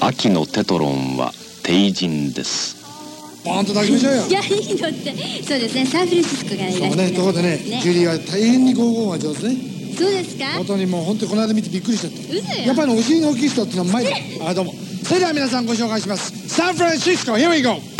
秋のテトロンは帝人です。 バーンと抱きましょうよ。 いや、いいのって。そうですね、サンフランシスコからいらっしゃる。 そうね、ところでね、ジュリーは大変にゴーゴーが上手ね。 そうですか。 本当にもう本当にこの間見てびっくりしちゃった。 嘘よ。 やっぱりお尻が大きい人っていうのはうまいだ。どうも。それでは皆さんご紹介します。サンフランシスコ、here we go。